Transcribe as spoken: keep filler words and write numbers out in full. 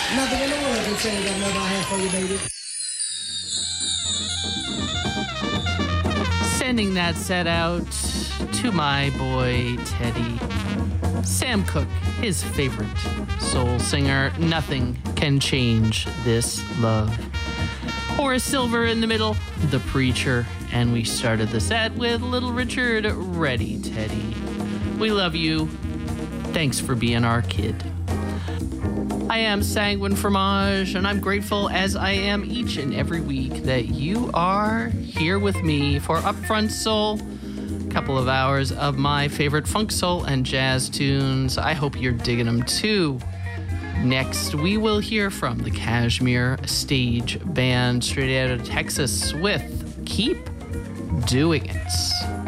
Nothing in the world can change that love I have for you, baby. Sending that set out to my boy Teddy. Sam Cooke, his favorite soul singer. Nothing can change this love. Horace Silver in the middle, The Preacher. And we started the set with Little Richard, Ready Teddy. We love you. Thanks for being our kid. I am Sanguine Fromage, and I'm grateful, as I am each and every week, that you are here with me for Upfront Soul. A couple of hours of my favorite funk, soul, and jazz tunes. I hope you're digging them too. Next, we will hear from the Kashmir Stage Band straight out of Texas with Keep Doing It.